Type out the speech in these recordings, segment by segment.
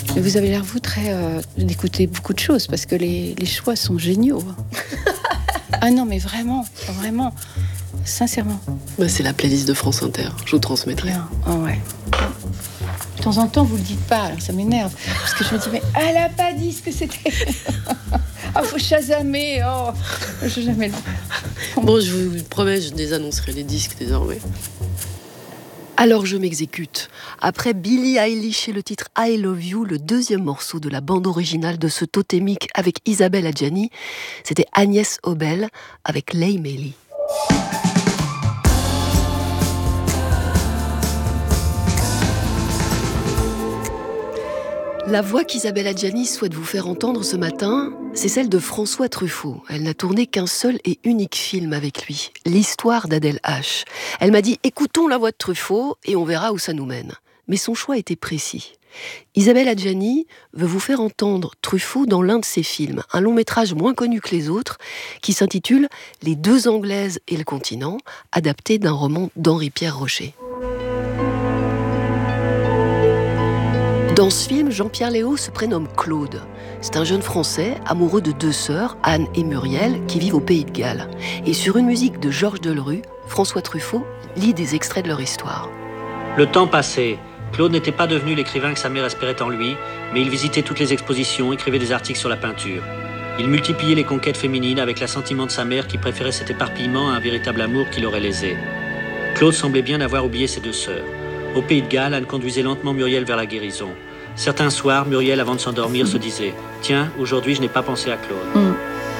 Mais vous avez l'air, vous, d'écouter beaucoup de choses, parce que les choix sont géniaux. Ah non, mais vraiment, vraiment, sincèrement. Bah, c'est la playlist de France Inter, je vous transmettrai. Oh, ouais. De temps en temps, vous le dites pas, alors ça m'énerve. Parce que je me dis, mais elle a pas dit ce que c'était. Ah, faut chasamer. Oh, je jamais le. Bon, je vous promets, je désannoncerai les disques désormais. Alors je m'exécute. Après Billie Eilish et le titre I Love You, le deuxième morceau de la bande originale de ce totémique avec Isabelle Adjani, c'était Agnès Obel avec Lay Melly. La voix qu'Isabelle Adjani souhaite vous faire entendre ce matin, c'est celle de François Truffaut. Elle n'a tourné qu'un seul et unique film avec lui, L'histoire d'Adèle H. Elle m'a dit « Écoutons la voix de Truffaut et on verra où ça nous mène ». Mais son choix était précis. Isabelle Adjani veut vous faire entendre Truffaut dans l'un de ses films, un long métrage moins connu que les autres, qui s'intitule « Les deux Anglaises et le continent », adapté d'un roman d'Henri-Pierre Rocher. Dans ce film, Jean-Pierre Léaud se prénomme Claude. C'est un jeune Français amoureux de deux sœurs, Anne et Muriel, qui vivent au Pays de Galles. Et sur une musique de Georges Delerue, François Truffaut lit des extraits de leur histoire. Le temps passait. Claude n'était pas devenu l'écrivain que sa mère espérait en lui, mais il visitait toutes les expositions, écrivait des articles sur la peinture. Il multipliait les conquêtes féminines avec l'assentiment de sa mère qui préférait cet éparpillement à un véritable amour qui l'aurait lésé. Claude semblait bien avoir oublié ses deux sœurs. Au Pays de Galles, Anne conduisait lentement Muriel vers la guérison. Certains soirs, Muriel, avant de s'endormir, se disait « Tiens, aujourd'hui, je n'ai pas pensé à Claude. »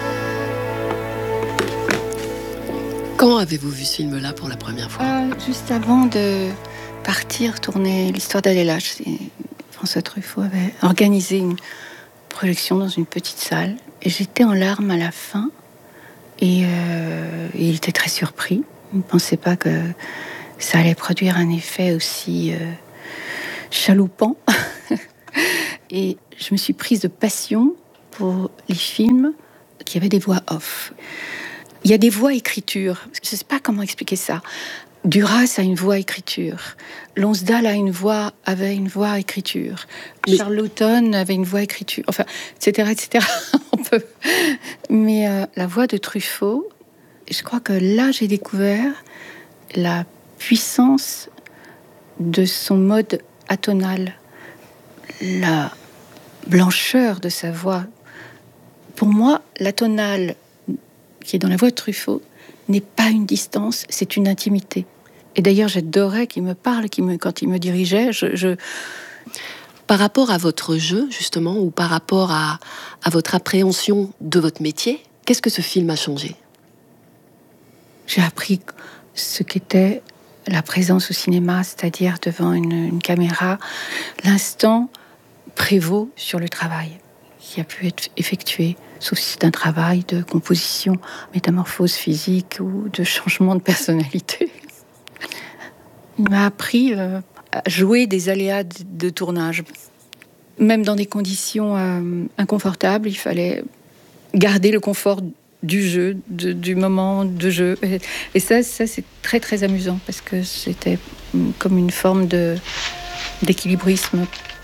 Quand avez-vous vu ce film-là pour la première fois ? Juste avant de partir tourner l'histoire d'Adèle H. François Truffaut avait organisé une projection dans une petite salle. Et j'étais en larmes à la fin. Et il était très surpris. Il ne pensait pas que ça allait produire un effet aussi chaloupant. Et je me suis prise de passion pour les films qui avaient des voix off. Il y a des voix écriture. Je ne sais pas comment expliquer ça. Duras a une voix écriture. Lonsdal avait une voix écriture. Mais... Charlottone avait une voix écriture. Enfin, etc., etc. On peut. Mais la voix de Truffaut, je crois que là, j'ai découvert la puissance de son mode atonal. La blancheur de sa voix. Pour moi, l'atonal qui est dans la voix de Truffaut n'est pas une distance, c'est une intimité. Et d'ailleurs, j'adorais qu'il me parle, quand il me dirigeait, Par rapport à votre jeu, justement, ou par rapport à votre appréhension de votre métier, qu'est-ce que ce film a changé ? J'ai appris ce qu'était la présence au cinéma, c'est-à-dire devant une caméra. L'instant prévaut sur le travail qui a pu être effectué, sauf si c'est un travail de composition, métamorphose physique ou de changement de personnalité. Il m'a appris à jouer des aléas de tournage. Même dans des conditions inconfortables, il fallait garder le confort du jeu, du moment de jeu. Et ça, c'est très, très amusant, parce que c'était comme une forme d'équilibrisme.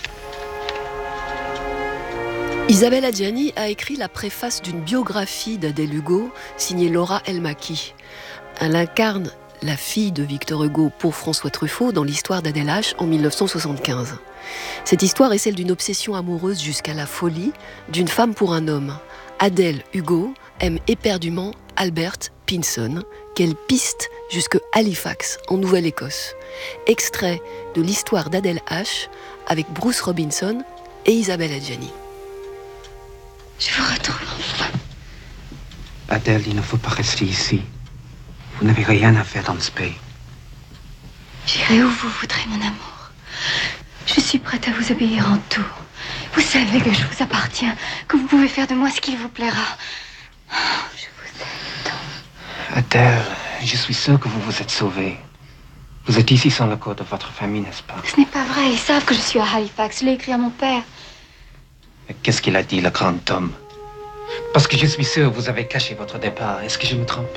Isabelle Adjani a écrit la préface d'une biographie d'Adèle Hugo, signée Laura Elmaki. Elle incarne la fille de Victor Hugo pour François Truffaut dans l'histoire d'Adèle H en 1975. Cette histoire est celle d'une obsession amoureuse jusqu'à la folie d'une femme pour un homme. Adèle Hugo aime éperdument Albert Pinson, qu'elle piste jusque Halifax, en Nouvelle-Écosse. Extrait de l'histoire d'Adèle H avec Bruce Robinson et Isabelle Adjani. Je vous retrouve enfin. Adèle, il ne faut pas rester ici. Vous n'avez rien à faire dans ce pays. J'irai où vous voudrez, mon amour. Je suis prête à vous obéir en tout. Vous savez que je vous appartiens, que vous pouvez faire de moi ce qu'il vous plaira. Oh, je vous aime tant. Adèle, je suis sûr que vous vous êtes sauvée. Vous êtes ici sans l'accord de votre famille, n'est-ce pas? Ce n'est pas vrai, ils savent que je suis à Halifax. Je l'ai écrit à mon père. Mais qu'est-ce qu'il a dit, le grand homme? Parce que je suis sûr que vous avez caché votre départ. Est-ce que je me trompe?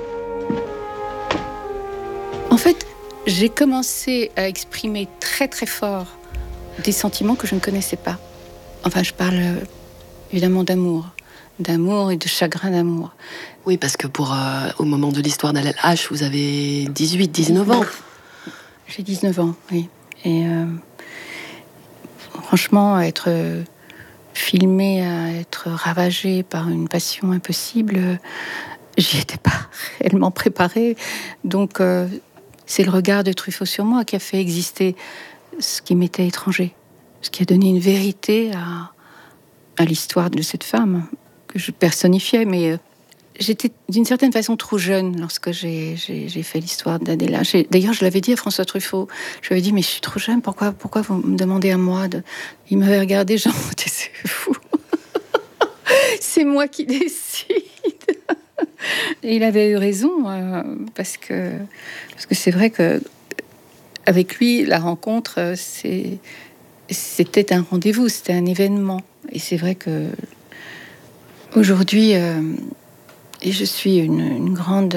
En fait, j'ai commencé à exprimer très très fort des sentiments que je ne connaissais pas. Enfin, je parle évidemment d'amour et de chagrin d'amour. Oui, parce que au moment de l'histoire d'Adèle H, vous avez 18-19 ans. J'ai 19 ans, oui. Et franchement, être filmée, à être ravagée par une passion impossible, j'y étais pas réellement préparée. Donc, c'est le regard de Truffaut sur moi qui a fait exister ce qui m'était étranger, ce qui a donné une vérité à l'histoire de cette femme que je personnifiais, mais j'étais d'une certaine façon trop jeune lorsque j'ai fait l'histoire d'Adèle H. D'ailleurs, je l'avais dit à François Truffaut. Je lui avais dit, mais je suis trop jeune, pourquoi vous me demandez à moi Il m'avait regardé, genre, c'est fou. C'est moi qui décide. Et il avait eu raison, parce que c'est vrai que avec lui, la rencontre, c'était un rendez-vous, c'était un événement. Et c'est vrai que aujourd'hui, et je suis une grande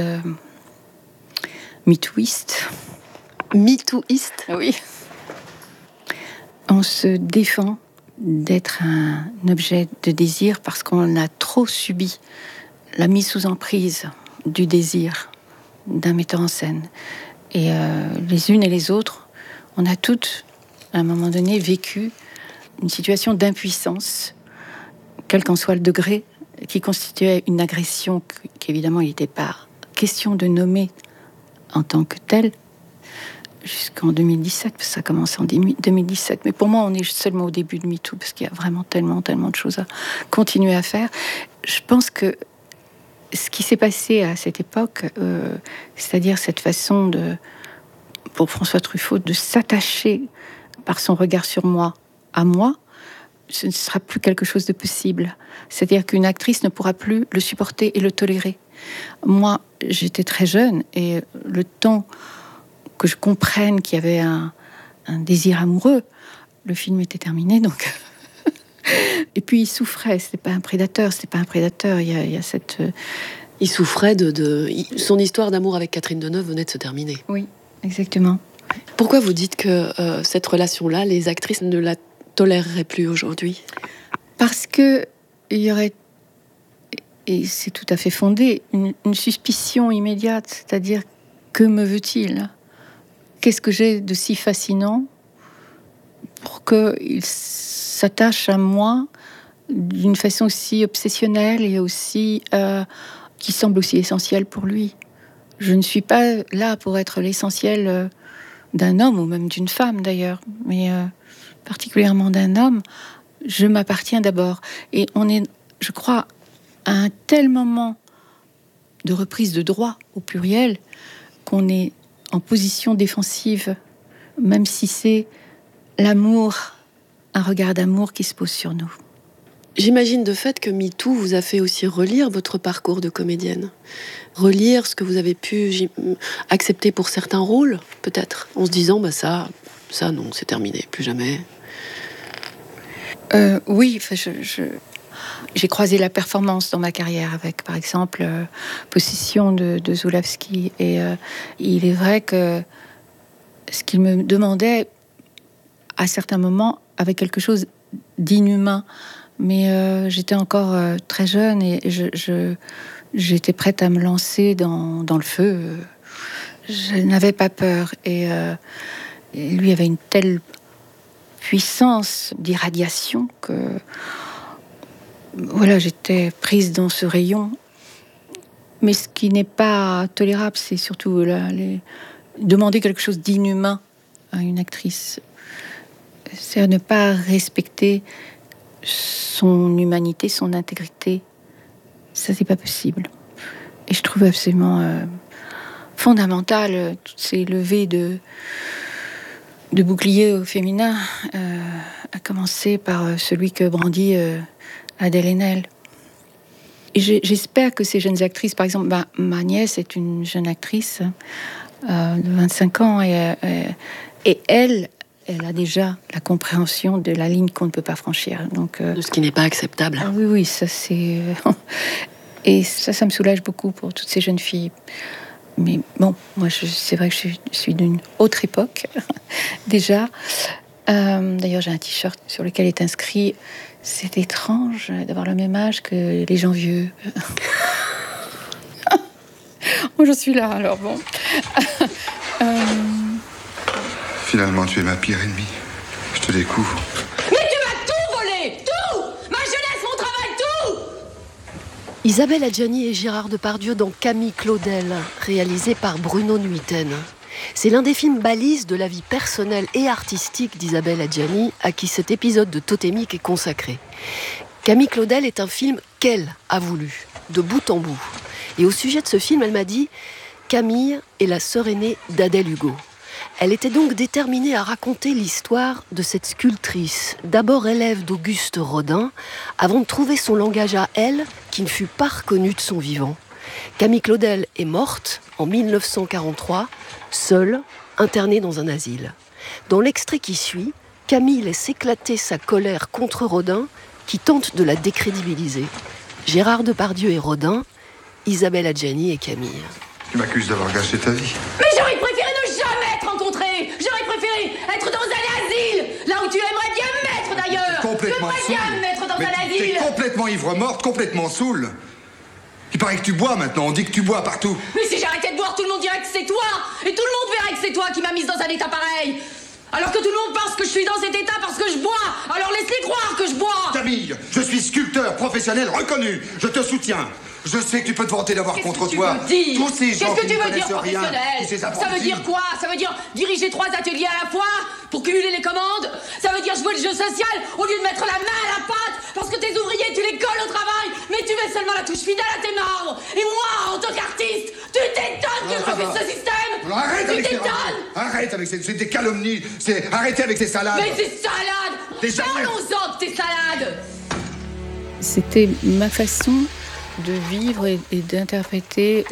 MeTooiste. MeTooiste ? Oui. On se défend d'être un objet de désir parce qu'on a trop subi la mise sous emprise du désir d'un metteur en scène. Et les unes et les autres, on a toutes, à un moment donné, vécu une situation d'impuissance, quel qu'en soit le degré, qui constituait une agression qu'évidemment il n'était pas question de nommer en tant que telle, jusqu'en 2017, parce que ça commence en 2017. Mais pour moi, on est seulement au début de MeToo, parce qu'il y a vraiment tellement de choses à continuer à faire. Je pense que ce qui s'est passé à cette époque, c'est-à-dire cette façon pour François Truffaut, de s'attacher par son regard sur moi, à moi, ce ne sera plus quelque chose de possible. C'est-à-dire qu'une actrice ne pourra plus le supporter et le tolérer. Moi, j'étais très jeune et le temps que je comprenne qu'il y avait un désir amoureux, le film était terminé, donc... Et puis il souffrait, c'était pas un prédateur. Il y a cette... Il souffrait son histoire d'amour avec Catherine Deneuve venait de se terminer. Oui, exactement. Pourquoi vous dites que cette relation-là, les actrices ne la toléreraient plus aujourd'hui ? Parce que il y aurait, et c'est tout à fait fondé, une suspicion immédiate, c'est-à-dire, que me veut-il ? Qu'est-ce que j'ai de si fascinant pour qu'il s'attache à moi d'une façon aussi obsessionnelle et aussi qui semble aussi essentielle pour lui. Je ne suis pas là pour être l'essentiel d'un homme ou même d'une femme d'ailleurs, mais particulièrement d'un homme. Je m'appartiens d'abord. Et on est, je crois, à un tel moment de reprise de droit au pluriel qu'on est en position défensive, même si c'est l'amour, un regard d'amour qui se pose sur nous. J'imagine de fait que MeToo vous a fait aussi relire votre parcours de comédienne. Relire ce que vous avez pu accepter pour certains rôles, peut-être, en se disant, ça non, c'est terminé, plus jamais. Oui, j'ai croisé la performance dans ma carrière avec, par exemple, Possession de Zulawski. Et il est vrai que ce qu'il me demandait, à certains moments, avait quelque chose d'inhumain. Mais j'étais encore très jeune et j'étais prête à me lancer dans le feu. Je n'avais pas peur. Et lui avait une telle puissance d'irradiation que voilà, j'étais prise dans ce rayon. Mais ce qui n'est pas tolérable, c'est surtout demander quelque chose d'inhumain à une actrice. C'est ne pas respecter son humanité, son intégrité. Ça, c'est pas possible. Et je trouve absolument fondamental toutes ces levées de boucliers au féminin, à commencer par celui que brandit Adèle Haenel. Et j'espère que ces jeunes actrices, par exemple, ma nièce est une jeune actrice de 25 ans et elle a déjà la compréhension de la ligne qu'on ne peut pas franchir. Donc, de ce qui n'est pas acceptable. Ah oui, ça c'est... Et ça me soulage beaucoup pour toutes ces jeunes filles. Mais bon, moi c'est vrai que je suis d'une autre époque, déjà. D'ailleurs, j'ai un t-shirt sur lequel est inscrit « C'est étrange d'avoir le même âge que les gens vieux. » Moi, je suis là, alors bon. Finalement, tu es ma pire ennemie. Je te découvre. Mais tu m'as tout volé! Tout! Ma jeunesse, mon travail, tout! Isabelle Adjani et Gérard Depardieu dans Camille Claudel, réalisé par Bruno Nuiten. C'est l'un des films balises de la vie personnelle et artistique d'Isabelle Adjani, à qui cet épisode de Totémique est consacré. Camille Claudel est un film qu'elle a voulu, de bout en bout. Et au sujet de ce film, elle m'a dit « Camille est la sœur aînée d'Adèle Hugo ». Elle était donc déterminée à raconter l'histoire de cette sculptrice, d'abord élève d'Auguste Rodin, avant de trouver son langage à elle, qui ne fut pas reconnu de son vivant. Camille Claudel est morte en 1943, seule, internée dans un asile. Dans l'extrait qui suit, Camille laisse éclater sa colère contre Rodin, qui tente de la décrédibiliser. Gérard Depardieu et Rodin, Isabelle Adjani et Camille. Tu m'accuses d'avoir gâché ta vie. Mais j'aurais préféré ne jamais te rencontrer! J'aurais préféré être dans un asile! Là où tu aimerais bien me mettre d'ailleurs! Complètement tu aimerais bien me mettre dans Mais un t'es asile! complètement ivre-morte, complètement saoule. Il paraît que tu bois maintenant, on dit que tu bois partout. Mais si j'arrêtais de boire, tout le monde dirait que c'est toi! Et tout le monde verrait que c'est toi qui m'as mise dans un état pareil! Alors que tout le monde pense que je suis dans cet état parce que je bois! Alors laisse-les croire que je bois! Camille, je suis sculpteur professionnel reconnu. Je te soutiens. Je sais que tu peux te vanter d'avoir contre toi tous ces gens qui ne connaissent rien. Ça veut dire quoi? Ça veut dire diriger 3 ateliers à la fois pour cumuler les commandes? Ça veut dire jouer le jeu social au lieu de mettre la main à la pâte parce que tes ouvriers, tu les colles au travail, mais tu mets seulement la touche finale à tes marbres. Et moi, en tant qu'artiste, tu t'étonnes que je refuse ce système? Arrête avec c'est des calomnies. Arrêtez avec ces salades. Mais ces salades! Parlons-en de tes salades! C'était ma façon de vivre et d'interpréter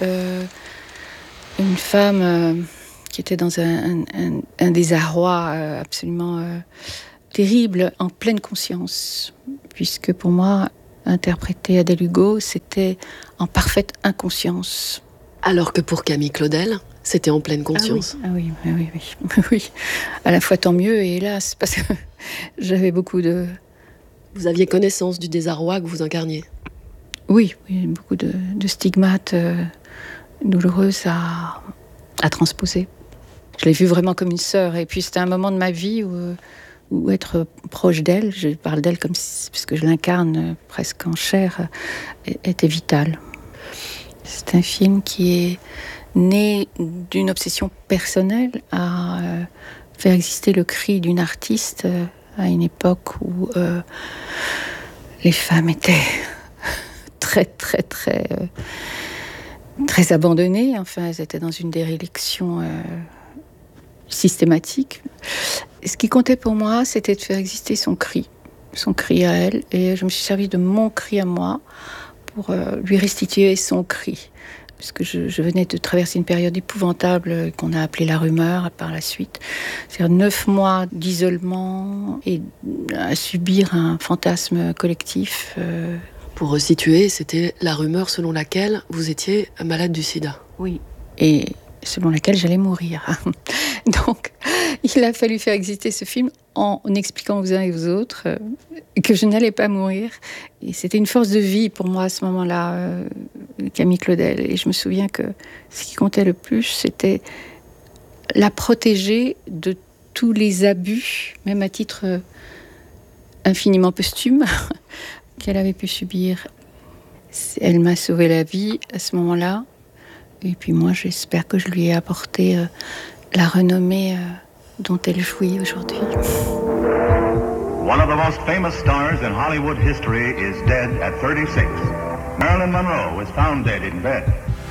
une femme qui était dans un désarroi absolument terrible, en pleine conscience. Puisque pour moi, interpréter Adèle Hugo, c'était en parfaite inconscience. Alors que pour Camille Claudel, c'était en pleine conscience. Ah oui. Oui. À la fois tant mieux et hélas, parce que j'avais beaucoup de... Vous aviez connaissance du désarroi que vous incarniez? Oui, beaucoup de stigmates douloureuses à transposer. Je l'ai vue vraiment comme une sœur. Et puis c'était un moment de ma vie où être proche d'elle, je parle d'elle comme si, puisque je l'incarne presque en chair, était vital. C'est un film qui est né d'une obsession personnelle à faire exister le cri d'une artiste à une époque où les femmes étaient très abandonnées. Enfin, elles étaient dans une déréliction systématique. Ce qui comptait pour moi, c'était de faire exister son cri à elle. Et je me suis servi de mon cri à moi pour lui restituer son cri. Parce que je venais de traverser une période épouvantable qu'on a appelée la rumeur par la suite. C'est-à-dire 9 mois d'isolement et à subir un fantasme collectif. Pour resituer, c'était la rumeur selon laquelle vous étiez malade du sida. Oui, et selon laquelle j'allais mourir. Donc, il a fallu faire exister ce film en expliquant aux uns et aux autres que je n'allais pas mourir. Et c'était une force de vie pour moi à ce moment-là, Camille Claudel. Et je me souviens que ce qui comptait le plus, c'était la protéger de tous les abus, même à titre infiniment posthume, qu'elle avait pu subir. Elle m'a sauvé la vie à ce moment-là. Et puis moi, j'espère que je lui ai apporté la renommée dont elle jouit aujourd'hui. One of the most famous stars in Hollywood history is dead at 36. Marilyn Monroe was found dead in bed.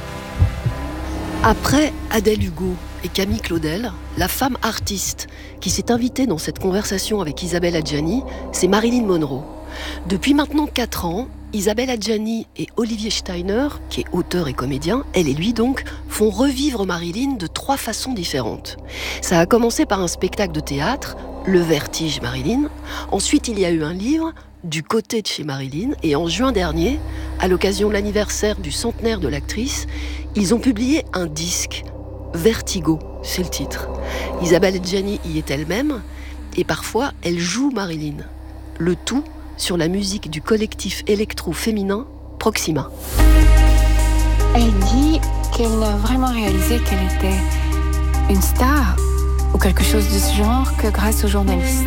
Après Adèle Hugo et Camille Claudel, la femme artiste qui s'est invitée dans cette conversation avec Isabelle Adjani, c'est Marilyn Monroe. Depuis maintenant 4 ans, Isabelle Adjani et Olivier Steiner, qui est auteur et comédien, elle et lui donc, font revivre Marilyn de 3 façons différentes. Ça a commencé par un spectacle de théâtre, Le Vertige Marilyn. Ensuite, il y a eu un livre, Du côté de chez Marilyn. Et en juin dernier, à l'occasion de l'anniversaire du centenaire de l'actrice, ils ont publié un disque, Vertigo, c'est le titre. Isabelle Adjani y est elle-même. et parfois elle joue Marilyn. Le tout sur la musique du collectif électro-féminin Proxima. Elle dit qu'elle n'a vraiment réalisé qu'elle était une star ou quelque chose de ce genre que grâce aux journalistes.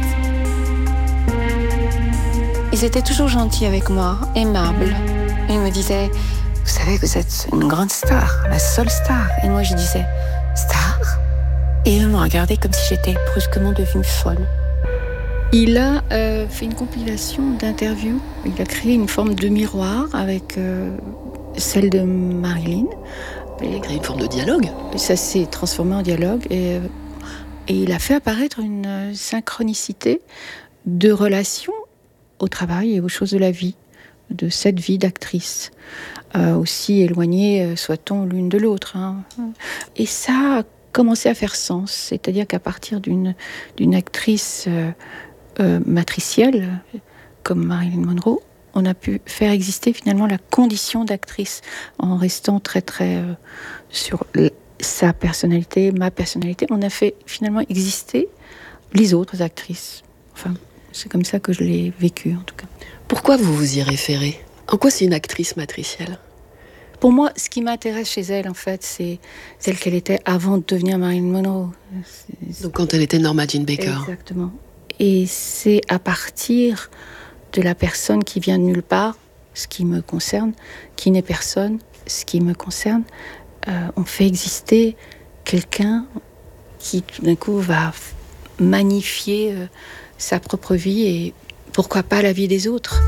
Ils étaient toujours gentils avec moi, aimables. Ils me disaient, vous savez, vous êtes une grande star, la seule star. Et moi je disais, star ? Et ils me regardaient comme si j'étais brusquement devenue folle. Il a fait une compilation d'interviews. Il a créé une forme de miroir avec celle de Marilyn. Il a créé une forme de dialogue. Ça s'est transformé en dialogue et il a fait apparaître une synchronicité de relations au travail et aux choses de la vie, de cette vie d'actrice. Aussi éloignées soit-on l'une de l'autre. Et ça a commencé à faire sens. C'est-à-dire qu'à partir d'une actrice matricielle, comme Marilyn Monroe, on a pu faire exister finalement la condition d'actrice en restant très très sur sa personnalité, ma personnalité. On a fait finalement exister les autres actrices. Enfin, c'est comme ça que je l'ai vécu en tout cas. Pourquoi vous vous y référez ? En quoi c'est une actrice matricielle ? Pour moi, ce qui m'intéresse chez elle, en fait, c'est celle qu'elle était avant de devenir Marilyn Monroe. Donc quand elle était Norma Jean Baker. Exactement. Et c'est à partir de la personne qui vient de nulle part, ce qui me concerne, qui n'est personne, ce qui me concerne, on fait exister quelqu'un qui tout d'un coup va magnifier sa propre vie et pourquoi pas la vie des autres.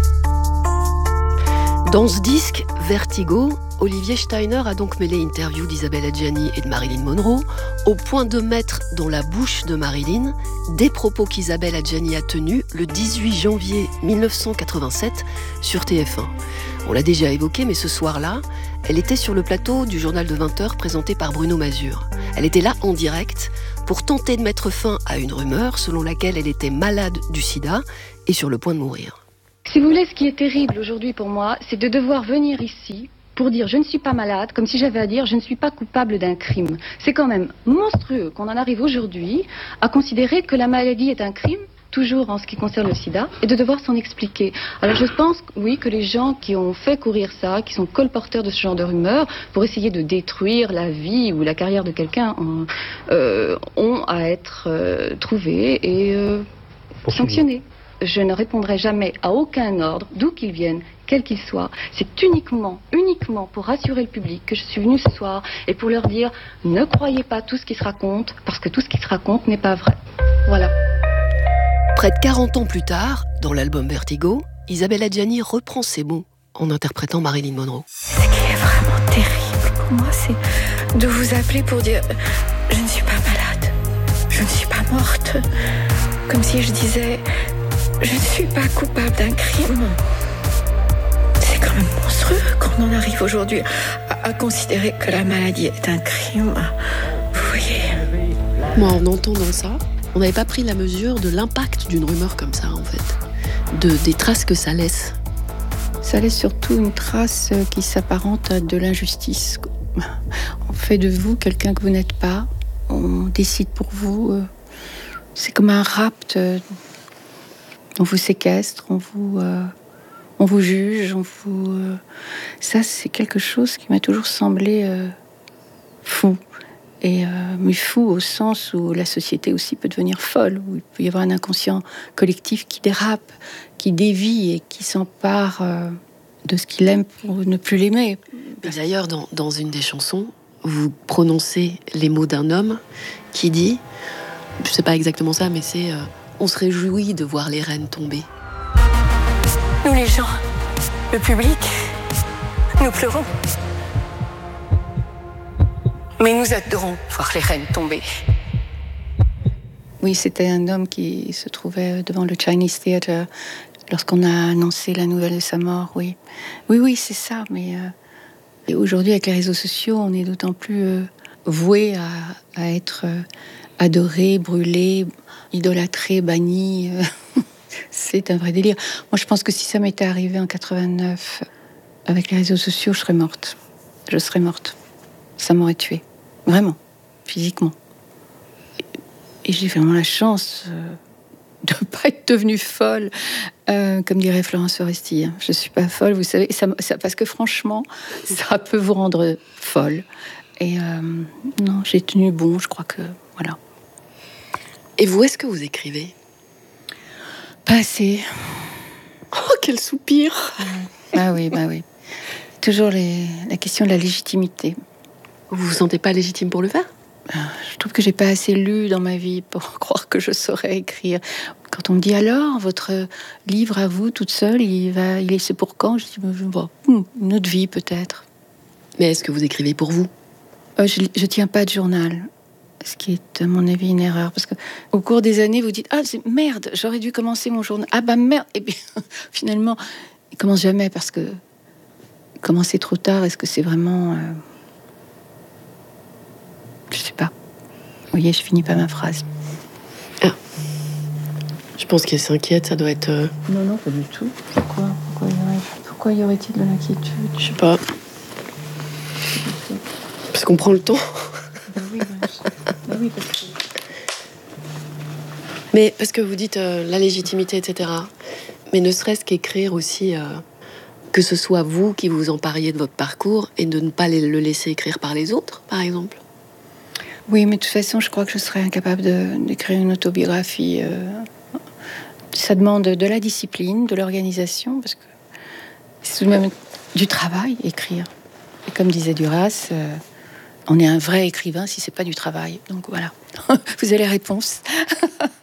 Dans ce disque, Vertigo, Olivier Steiner a donc mêlé interviews d'Isabelle Adjani et de Marilyn Monroe, au point de mettre dans la bouche de Marilyn des propos qu'Isabelle Adjani a tenus le 18 janvier 1987 sur TF1. On l'a déjà évoqué, mais ce soir-là, elle était sur le plateau du journal de 20h présenté par Bruno Mazur. Elle était là en direct pour tenter de mettre fin à une rumeur selon laquelle elle était malade du sida et sur le point de mourir. Si vous voulez, ce qui est terrible aujourd'hui pour moi, c'est de devoir venir ici pour dire je ne suis pas malade, comme si j'avais à dire je ne suis pas coupable d'un crime. C'est quand même monstrueux qu'on en arrive aujourd'hui à considérer que la maladie est un crime, toujours en ce qui concerne le sida, et de devoir s'en expliquer. Alors je pense, oui, que les gens qui ont fait courir ça, qui sont colporteurs de ce genre de rumeurs, pour essayer de détruire la vie ou la carrière de quelqu'un, ont à être trouvés et sanctionnés. Je ne répondrai jamais à aucun ordre, d'où qu'il vienne, quel qu'il soit. C'est uniquement pour rassurer le public que je suis venue ce soir et pour leur dire ne croyez pas tout ce qui se raconte, parce que tout ce qui se raconte n'est pas vrai. Voilà. Près de 40 ans plus tard, dans l'album Vertigo, Isabelle Adjani reprend ses mots en interprétant Marilyn Monroe. Ce qui est vraiment terrible pour moi, c'est de vous appeler pour dire je ne suis pas malade, je ne suis pas morte. Comme si je disais je ne suis pas coupable d'un crime. C'est quand même monstrueux quand on en arrive aujourd'hui à considérer que la maladie est un crime. Vous voyez ? Moi, en entendant ça, on n'avait pas pris la mesure de l'impact d'une rumeur comme ça, en fait. Des traces que ça laisse. Ça laisse surtout une trace qui s'apparente à de l'injustice. On fait de vous quelqu'un que vous n'êtes pas. On décide pour vous. C'est comme un rapt. On vous séquestre, on vous juge, ça, c'est quelque chose qui m'a toujours semblé fou. Mais fou au sens où la société aussi peut devenir folle, où il peut y avoir un inconscient collectif qui dérape, qui dévie et qui s'empare de ce qu'il aime pour ne plus l'aimer. Et d'ailleurs, dans une des chansons, vous prononcez les mots d'un homme qui dit, je sais pas exactement ça, mais c'est... on se réjouit de voir les reines tomber. Nous les gens, le public, nous pleurons. Mais nous adorons voir les reines tomber. Oui, c'était un homme qui se trouvait devant le Chinese Theatre lorsqu'on a annoncé la nouvelle de sa mort, oui. Oui, c'est ça, mais aujourd'hui, avec les réseaux sociaux, on est d'autant plus voué à être adoré, brûlé, idolâtré, banni. C'est un vrai délire. Moi, je pense que si ça m'était arrivé en 89, avec les réseaux sociaux, je serais morte. Je serais morte. Ça m'aurait tuée. Vraiment. Physiquement. Et j'ai vraiment la chance de ne pas être devenue folle, comme dirait Florence Foresti. Je ne suis pas folle, vous savez, parce que franchement, ça peut vous rendre folle. Et non, j'ai tenu bon, je crois que... Voilà. Et vous, est-ce que vous écrivez? Pas assez. Oh, quel soupir! Bah oui. Toujours la question de la légitimité. Vous vous sentez pas légitime pour le faire? Je trouve que j'ai pas assez lu dans ma vie pour croire que je saurais écrire. Quand on me dit alors, votre livre à vous, toute seule, c'est pour quand? Je dis, une autre vie peut-être. Mais est-ce que vous écrivez pour vous? Je tiens pas de journal. Ce qui est, à mon avis, une erreur. Parce qu'au cours des années, vous dites, merde, j'aurais dû commencer mon journal. Ah bah merde. Et bien, finalement, il commence jamais parce que commencer trop tard, est-ce que c'est vraiment... Je sais pas. Vous voyez, je finis pas ma phrase. Ah. Je pense qu'elle s'inquiète, ça doit être... Non, pas du tout. Pourquoi y aurait-il de l'inquiétude? Je sais pas. Parce qu'on prend le temps. Oui, parce que... Mais parce que vous dites la légitimité, etc. Mais ne serait-ce qu'écrire aussi... que ce soit vous qui vous empariez de votre parcours et de ne pas le laisser écrire par les autres, par exemple. Oui, mais de toute façon, je crois que je serais incapable d'écrire une autobiographie. Ça demande de la discipline, de l'organisation, parce que c'est tout de même du travail, écrire. Et comme disait Duras, on est un vrai écrivain si c'est pas du travail. Donc voilà, vous avez les réponses.